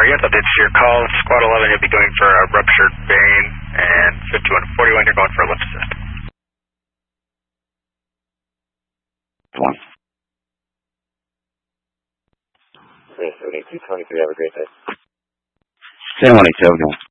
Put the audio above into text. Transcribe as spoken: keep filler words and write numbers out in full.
you? That's updates to your call. Squad eleven, you'll be going for a ruptured vein, and fifty-one forty-one, you're going for a lip assist. One. three seventy-two twenty-three, have a great day. ten one eight two, have a good one.